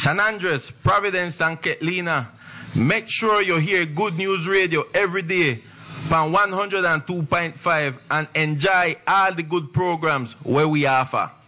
San Andres, Providence and Ketlina. Make sure you hear Good News Radio every day on 102.5 and enjoy all the good programs where we offer.